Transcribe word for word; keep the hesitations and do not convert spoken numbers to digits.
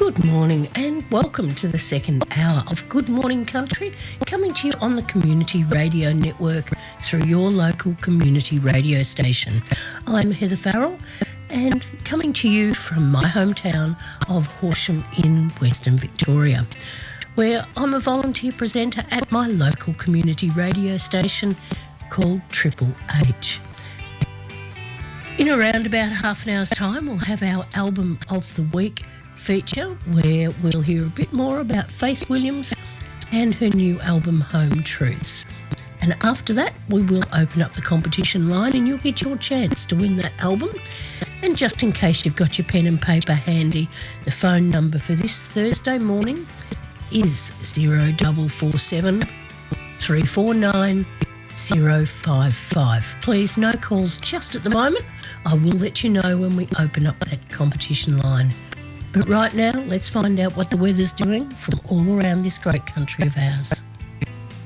Good morning and welcome to the second hour of Good Morning Country, coming to you on the Community Radio Network through your local community radio station. I'm Heather Farrell and coming to you from my hometown of Horsham in Western Victoria, where I'm a volunteer presenter at my local community radio station called Triple H. In around about half an hour's time, we'll have our Album of the Week feature, where we'll hear a bit more about Faith Williams and her new album Home Truths. And after that, we will open up the competition line and you'll get your chance to win that album. And just in case you've got your pen and paper handy, the phone number for this Thursday morning is zero four four seven, three four nine, zero five five. Please, no calls just at the moment. I will let you know when we open up that competition line. But right now, let's find out what the weather's doing from all around this great country of ours.